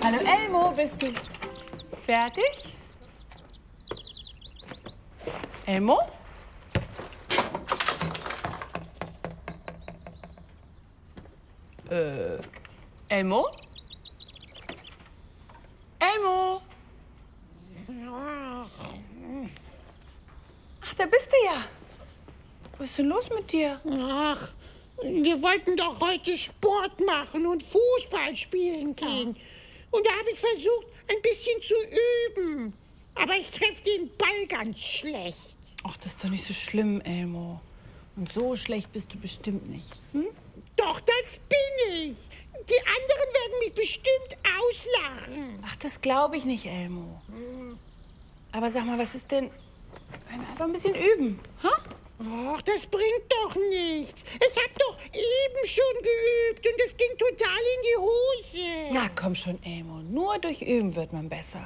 Hallo Elmo, bist du fertig? Elmo? Elmo? Elmo? Ach, da bist du ja. Was ist denn los mit dir? Ach, wir wollten doch heute Sport machen und Fußball spielen gehen. Und da habe ich versucht, ein bisschen zu üben. Aber ich treffe den Ball ganz schlecht. Ach, das ist doch nicht so schlimm, Elmo. Und so schlecht bist du bestimmt nicht. Hm? Doch, das bin ich. Die anderen werden mich bestimmt auslachen. Ach, das glaube ich nicht, Elmo. Aber sag mal, was ist denn, wenn wir einfach ein bisschen üben? Ha? Ach, das bringt doch nichts. Ich habe doch eben schon geübt und es ging total in die Hose. Na komm schon, Elmo. Nur durch Üben wird man besser.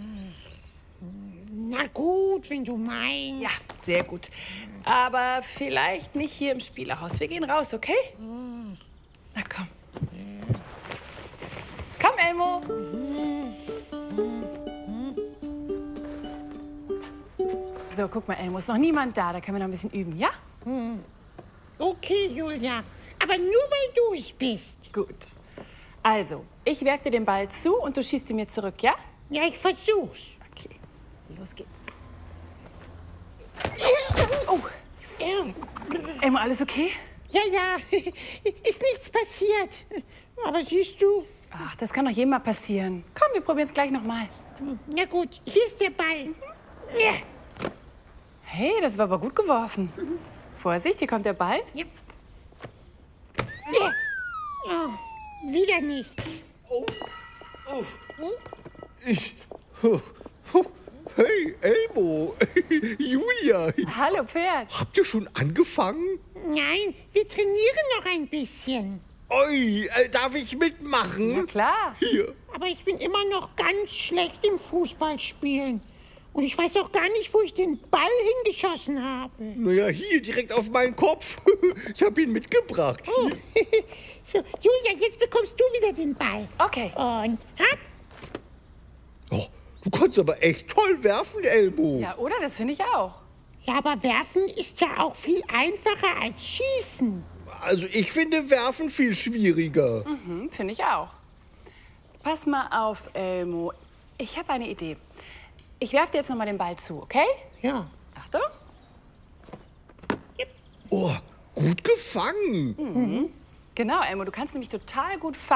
Na gut, wenn du meinst. Ja, sehr gut. Aber vielleicht nicht hier im Spielehaus. Wir gehen raus, okay? Na komm. Komm, Elmo. So, guck mal, Elmo, ist noch niemand da. Da können wir noch ein bisschen üben, ja? Okay, Julia. Aber nur weil du es bist. Gut. Also, ich werfe dir den Ball zu und du schießt ihn mir zurück, ja? Ja, ich versuch's. Okay, los geht's. Oh, Elmo, alles okay? Ja, ist nichts passiert. Aber siehst du, Ach, das kann doch jedem mal passieren. Komm, wir probieren es gleich noch mal. na gut, hier ist der Ball. Ja. Hey, das war aber gut geworfen. Vorsicht, hier kommt der Ball. Ja. Oh, wieder nichts. Hey, Elmo, Julia, Hallo, Pferd. habt ihr schon angefangen? Nein, wir trainieren noch ein bisschen. Oi, darf ich mitmachen? Na klar. Hier. Aber ich bin immer noch ganz schlecht im Fußballspielen. Und ich weiß auch gar nicht, wo ich den Ball hingeschossen habe. Naja, hier, direkt auf meinen Kopf. Ich habe ihn mitgebracht. Oh. So, Julia, jetzt bekommst du wieder den Ball. Okay. Und hopp. Oh, du kannst aber echt toll werfen, Elmo. Ja, oder? Das finde ich auch. Ja, aber werfen ist ja auch viel einfacher als schießen. Also ich finde Werfen viel schwieriger. Finde ich auch. Pass mal auf, Elmo. Ich habe eine Idee. Ich werfe dir jetzt noch mal den Ball zu, okay? Ja. Achtung. Oh, gut gefangen. Genau, Elmo. Du kannst nämlich total gut